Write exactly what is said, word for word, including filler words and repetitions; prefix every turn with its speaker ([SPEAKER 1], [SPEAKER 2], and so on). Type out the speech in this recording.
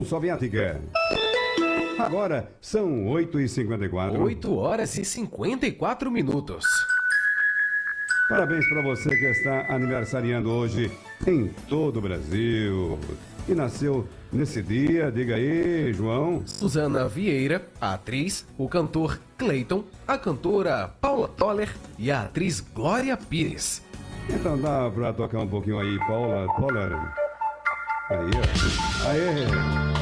[SPEAKER 1] Soviética. Agora são oito e cinquenta e quatro.
[SPEAKER 2] oito horas e cinquenta e quatro minutos.
[SPEAKER 1] Parabéns para você que está aniversariando hoje em todo o Brasil. E nasceu nesse dia, diga aí, João.
[SPEAKER 2] Suzana Vieira, a atriz, o cantor Cleiton, a cantora Paula Toller e a atriz Glória Pires.
[SPEAKER 1] Então dá para tocar um pouquinho aí, Paula Toller. Aí, ó. Aê!